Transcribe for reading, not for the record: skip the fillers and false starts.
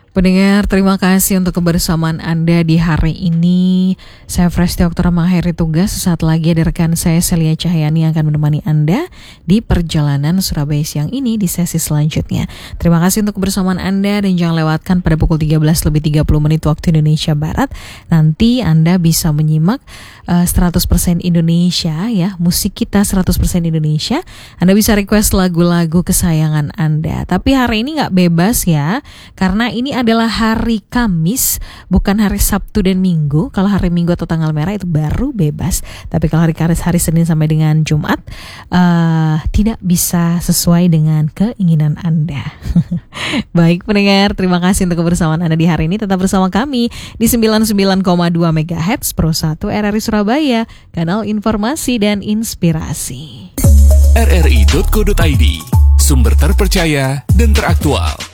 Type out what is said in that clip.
Pendengar, terima kasih untuk kebersamaan Anda di hari ini. Saya Fresti Oktora mengakhiri tugas. Sesaat lagi ada rekan saya Celia Cahyani yang akan menemani Anda di perjalanan Surabaya siang ini di sesi selanjutnya. Terima kasih untuk kebersamaan Anda dan jangan lewatkan pada pukul 13:30 waktu Indonesia Barat. Nanti Anda bisa menyimak 100% Indonesia ya, musik kita 100% Indonesia. Anda bisa request lagu-lagu kesayangan Anda. Tapi hari ini nggak bebas ya, karena ini adalah hari Kamis, bukan hari Sabtu dan Minggu. Kalau hari Minggu atau tanggal merah itu baru bebas. Tapi kalau hari Kamis, hari Senin sampai dengan Jumat tidak bisa sesuai dengan keinginan Anda. Baik pendengar, terima kasih untuk kebersamaan Anda di hari ini. Tetap bersama kami di 99,2 MHz Pro 1 RRI Surabaya, kanal informasi dan inspirasi. rri.co.id, sumber terpercaya dan teraktual.